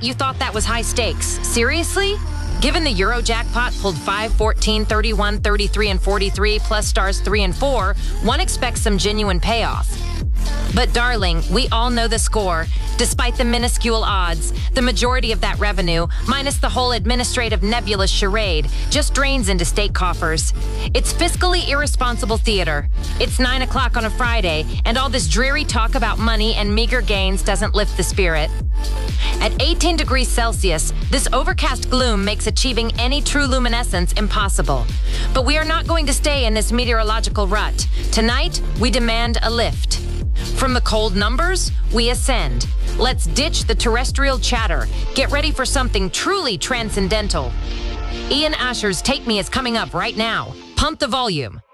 you thought that was high stakes. Seriously? Given the Euro jackpot pulled 5, 14, 31, 33, and 43, plus stars 3 and 4, one expects some genuine payoff. But darling, we all know the score. Despite the minuscule odds, the majority of that revenue, minus the whole administrative nebulous charade, just drains into state coffers. It's fiscally irresponsible theater. It's 9 o'clock on a Friday, and all this dreary talk about money and meager gains doesn't lift the spirit. At 18 degrees Celsius, this overcast gloom makes achieving any true luminescence impossible. But we are not going to stay in this meteorological rut. Tonight, we demand a lift. From the cold numbers, we ascend. Let's ditch the terrestrial chatter. Get ready for something truly transcendental. Ian Asher's Take Me is coming up right now. Pump the volume.